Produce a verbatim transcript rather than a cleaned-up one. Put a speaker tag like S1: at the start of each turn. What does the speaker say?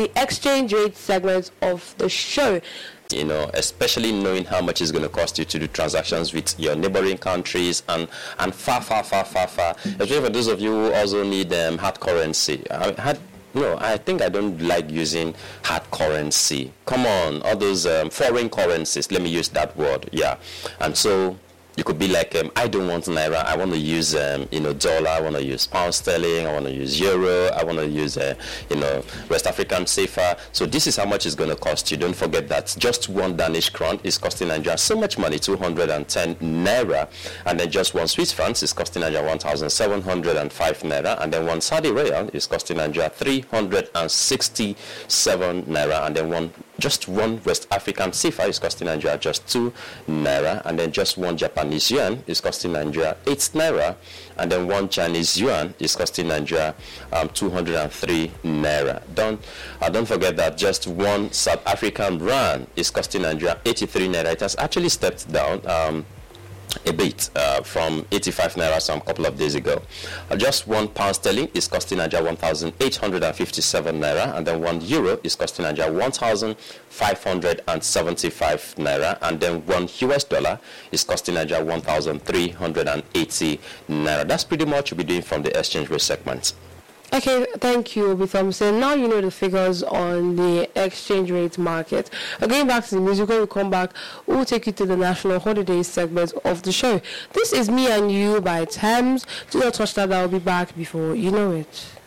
S1: The exchange rate segment of the show.
S2: You know, especially knowing how much it's going to cost you to do transactions with your neighboring countries and, and far, far, far, far, far. Especially for those of you who also need um, hard currency. I had, no, I think I don't like using hard currency. Come on, all those um, foreign currencies, let me use that word, yeah. And so you could be like, um, I don't want Naira, I want to use, um, you know, dollar, I want to use pound sterling, I want to use euro, I want to use, uh, you know, West African CFA. So this is how much it's going to cost you. Don't forget that just one Danish crown is costing Nigeria so much money, two hundred ten Naira. And then just one Swiss franc is costing Nigeria one thousand seven hundred five Naira. And then one Saudi Riyal is costing Nigeria three hundred sixty-seven Naira. And then one just one West African CFA is costing Nigeria just two Naira. And then just one Japanese yuan is costing Nigeria eight Naira. And then one Chinese yuan is costing Nigeria um, two hundred three Naira. Don't, uh, don't forget that just one South African rand is costing Nigeria eighty-three Naira. It has actually stepped down um, a bit uh, from eighty-five Naira some couple of days ago. Uh, just one pound sterling is costing Nigeria one thousand eight hundred fifty-seven Naira, and then one euro is costing Nigeria one thousand five hundred seventy-five Naira, and then one U S dollar is costing Nigeria one thousand three hundred eighty Naira. That's pretty much what we're doing from the exchange rate segment.
S1: Okay, thank you, Obi Thompson. Now you know the figures on the exchange rate market. Uh, going back to the music, when we come back, we'll take you to the national holiday segment of the show. This is Me and You by Thames. Do not touch that, I'll be back before you know it.